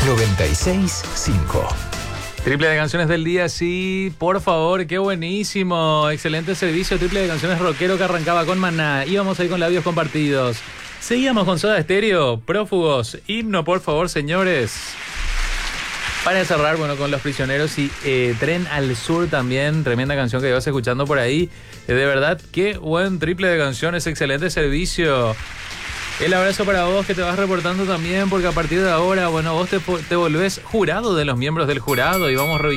96.5. Triple de canciones del día, sí, por favor, qué buenísimo. Excelente servicio, triple de canciones rockero que arrancaba con Maná. Íbamos ahí con labios compartidos. Seguíamos con Soda Stereo, Prófugos, himno, por favor, señores. Para cerrar, bueno, con Los Prisioneros y Tren al Sur también, tremenda canción que ibas escuchando por ahí. De verdad, qué buen triple de canciones, excelente servicio. El abrazo para vos que te vas reportando también, porque a partir de ahora, bueno, vos te volvés jurado de los miembros del jurado y vamos revisando